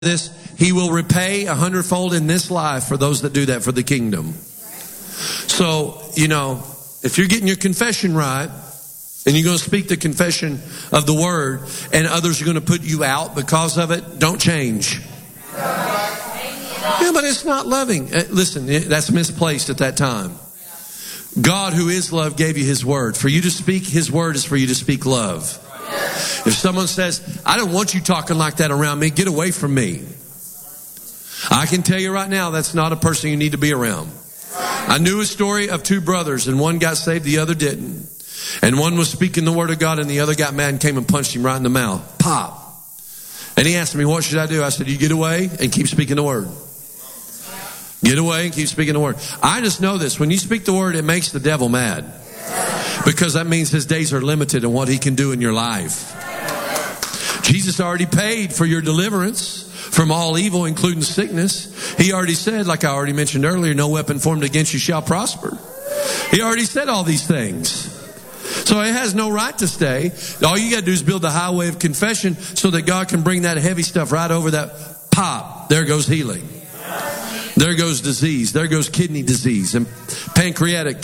this, he will repay 100-fold in this life for those that do that for the kingdom. So, if you're getting your confession right, and you're going to speak the confession of the word, and others are going to put you out because of it, don't change. Yeah, but it's not loving. Listen, that's misplaced at that time. God, who is love, gave you his word. For you to speak his word is for you to speak love. If someone says, I don't want you talking like that around me, get away from me. I can tell you right now, that's not a person you need to be around. I knew a story of two brothers, and one got saved, the other didn't. And one was speaking the word of God, and the other got mad and came and punched him right in the mouth. Pop. And he asked me, what should I do? I said, you get away and keep speaking the word. Get away and keep speaking the word. I just know this. When you speak the word, it makes the devil mad. Because that means his days are limited in what he can do in your life. Jesus already paid for your deliverance from all evil, including sickness. He already said, like I already mentioned earlier, no weapon formed against you shall prosper. He already said all these things. So it has no right to stay. All you got to do is build the highway of confession so that God can bring that heavy stuff right over that pop. There goes healing. There goes disease. There goes kidney disease and pancreatic